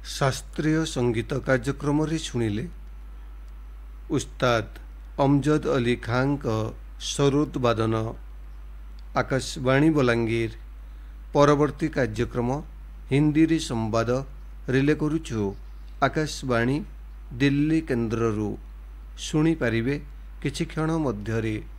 शास्त्रीय संगीत कार्यक्रम शुणिले उस्ताद अमजद अली खान का सरोद वादन। आकाशवाणी बलांगीर परवर्ती कार्यक्रम हिंदी रे संवाद रिले करुछु। आकाशवाणी दिल्ली केन्द्ररू शुणी पारिबे किछि क्षण मध्यरे।